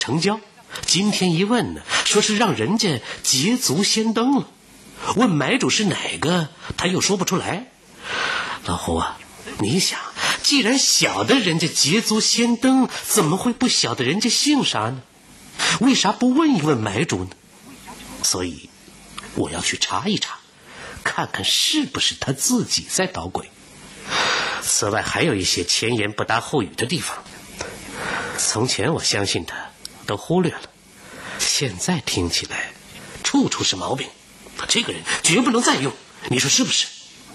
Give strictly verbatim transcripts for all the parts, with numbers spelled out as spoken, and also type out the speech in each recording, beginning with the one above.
成交。今天一问呢，说是让人家捷足先登了。问买主是哪个，他又说不出来。老胡啊，你想，既然晓得人家捷足先登，怎么会不晓得人家姓啥呢？为啥不问一问买主呢？所以我要去查一查，看看是不是他自己在捣鬼。此外还有一些前言不搭后语的地方，从前我相信他都忽略了，现在听起来处处是毛病，这个人绝不能再用，你说是不是？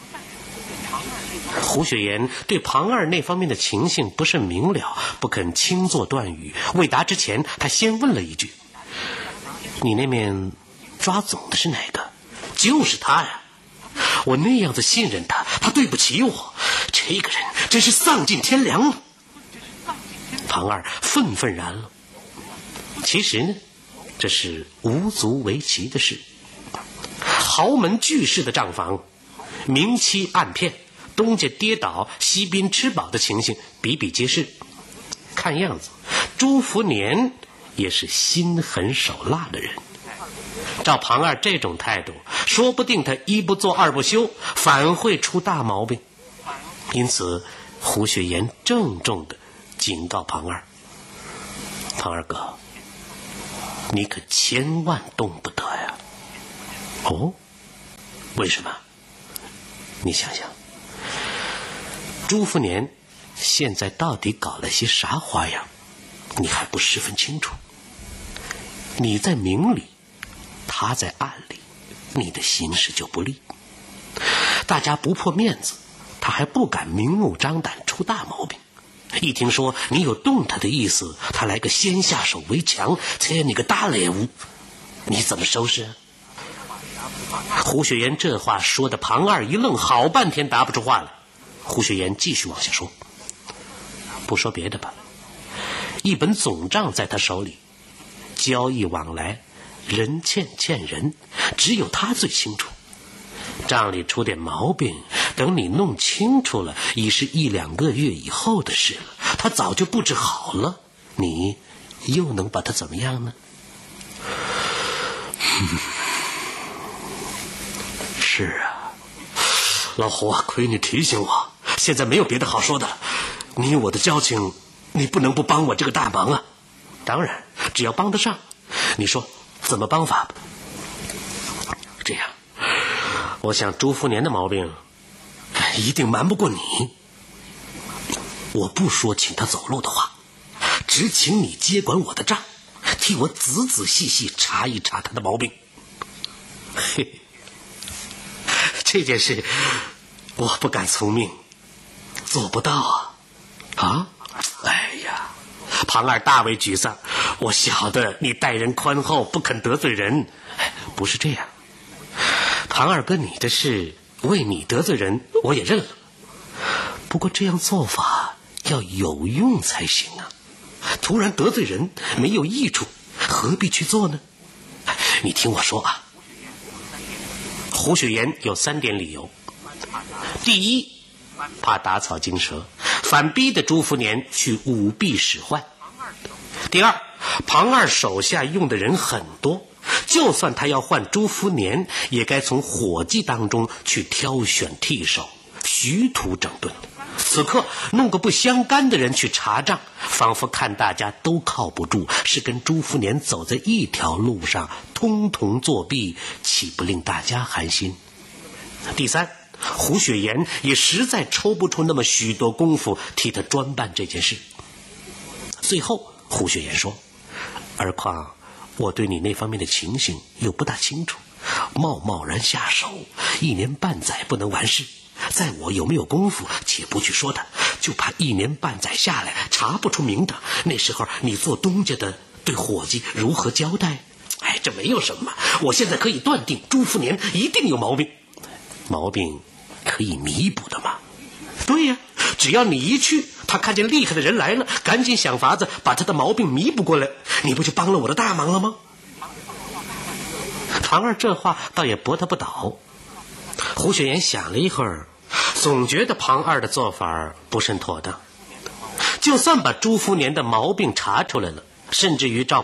胡雪岩对庞二那方面的情形不甚明了，不肯轻作断语。未答之前，他先问了一句：你那面抓总的是哪个？就是他呀！我那样子信任他，他对不起我，这个人真是丧尽天良了。庞二愤愤然了。其实呢，这是无足为奇的事。豪门巨氏的账房，明欺暗骗，东家跌倒西宾吃饱的情形比比皆是。看样子朱福年也是心狠手辣的人。照庞二这种态度，说不定他一不做二不休，反会出大毛病。因此胡雪岩郑重地警告庞二：庞二哥，你可千万动不得呀。哦，为什么？你想想，朱福年现在到底搞了些啥花样，你还不十分清楚。你在明里，他在暗里，你的形势就不利。大家不破面子，他还不敢明目张胆出大毛病。一听说你有动他的意思，他来个先下手为强，切你个大猎物，你怎么收拾啊？胡雪岩这话说的庞二一愣，好半天答不出话来。胡雪岩继续往下说：不说别的吧，一本总账在他手里，交易往来，人欠欠人，只有他最清楚。账里出点毛病，等你弄清楚了，已是一两个月以后的事了。他早就布置好了，你又能把他怎么样呢？是啊，老胡啊，亏你提醒我，现在没有别的好说的了。你我的交情，你不能不帮我这个大忙啊。当然，只要帮得上。你说怎么帮法？这样，我想朱福年的毛病一定瞒不过你。我不说请他走路的话，只请你接管我的账，替我仔仔细细查一查他的毛病。嘿，这件事我不敢从命，做不到啊！啊，哎呀，庞二大为沮丧。我晓得你待人宽厚，不肯得罪人。不是这样，庞二哥，你的事为你得罪人，我也认了。不过这样做法要有用才行啊！突然得罪人没有益处，何必去做呢？你听我说啊，胡雪岩有三点理由。第一，怕打草惊蛇，反逼得朱福年去舞弊使坏。第二，庞二手下用的人很多，就算他要换朱福年，也该从伙计当中去挑选替手，徐图整顿。此刻弄个不相干的人去查账，仿佛看大家都靠不住，是跟朱福年走在一条路上，通通作弊，岂不令大家寒心？第三，胡雪岩也实在抽不出那么许多功夫替他专办这件事。最后胡雪岩说：而况我对你那方面的情形又不大清楚，贸贸然下手，一年半载不能完事。在我有没有功夫且不去说他，就怕一年半载下来查不出名堂，那时候你做东家的对伙计如何交代？哎，这没有什么，我现在可以断定朱福年一定有毛病。毛病可以弥补的嘛？对呀，只要你一去，他看见厉害的人来了，赶紧想法子把他的毛病弥补过来，你不就帮了我的大忙了吗？唐二这话倒也驳他不倒。胡雪岩想了一会儿，总觉得庞二的做法不甚妥当。就算把朱福年的毛病查出来了，甚至于照